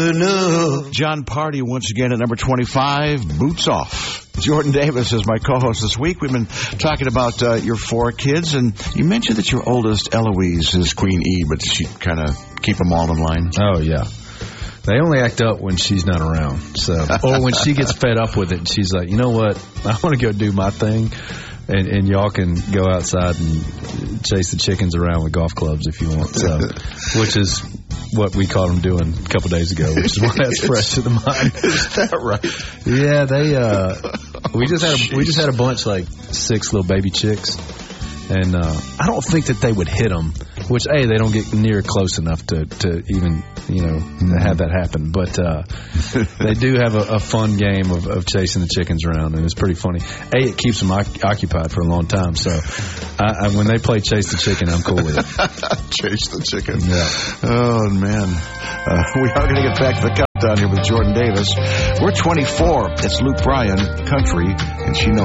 John Party once again at number 25, Boots Off. Jordan Davis is my co-host this week. We've been talking about your 4 kids, and you mentioned that your oldest, Eloise, is Queen E, but she kind of keep them all in line. Oh, yeah. They only act up when she's not around. Or when she gets fed up with it, and she's like, you know what, I want to go do my thing. And y'all can go outside and chase the chickens around with golf clubs if you want. So, which is what we caught them doing a couple days ago, which is why that's fresh to the mind. Is that right? Yeah, we just had a bunch, like 6 little baby chicks, and I don't think that they would hit them. Which they don't get near close enough to even have that happen. But they do have a fun game of chasing the chickens around, and it's pretty funny. It keeps them occupied for a long time. So when they play chase the chicken, I'm cool with it. Chase the chicken. Yeah. Oh man, we are going to get back to the countdown here with Jordan Davis. We're 24. It's Luke Bryan, country, and she knows.